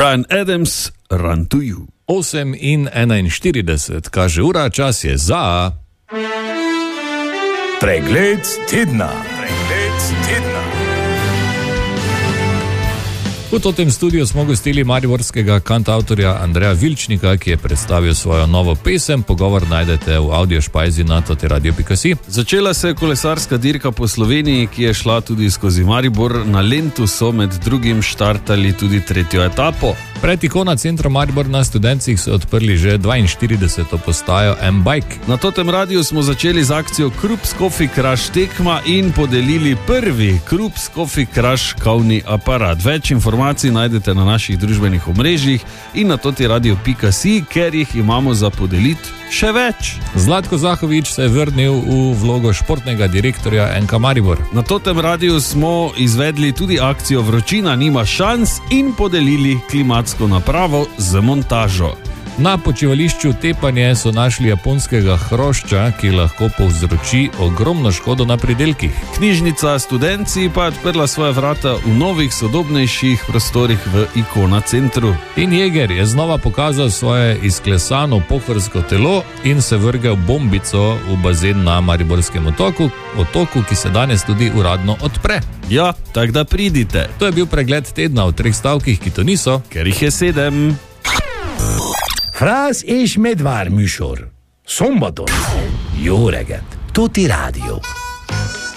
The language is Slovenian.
Bryan Adams, Run to You. 8:41 kaže ura, čas je za... Pregled tedna. V tem studiu smo gostili mariborskega kantavtorja Andreja Vilčnika, ki je predstavil svojo novo pesem. Pogovor najdete v audio špajzi na totiradio.si. Začela se je kolesarska dirka po Sloveniji, ki je šla tudi skozi Maribor. Na Lentu so med drugim štartali tudi tretjo etapo. Pred ikona centra Maribor na Studencih so odprli že 42. postajo M-Bike. Na Totem radiju smo začeli z akcijo Krups Coffee Crush tekma in podelili prvi Krups Coffee Crush kavni aparat. Več informacij najdete na naših družbenih omrežjih in na totiradio.si, ker jih imamo za podeliti še več. Zlatko Zahovič se je vrnil v vlogo športnega direktorja NK Maribor. Na Totem radiju smo izvedli tudi akcijo Vročina nima šans in podelili klimatsko napravo z montažo. Na počivališču Tepanje so našli japonskega hrošča, ki lahko povzroči ogromno škodo na pridelkih. Knjižnica Studenci pa je odprla svoje vrata v novih, sodobnejših prostorih v Ikona centru. In Jeger je znova pokazal svoje izklesano pohorsko telo in se vrgel bombico v bazen na Mariborskem otoku, ki se danes tudi uradno odpre. Ja, tak da pridite. To je bil pregled tedna v 3 stavkih, ki to niso, ker jih je 7. Frász és medvár műsor. Szombaton. Jó reggelt. Tuti Rádió.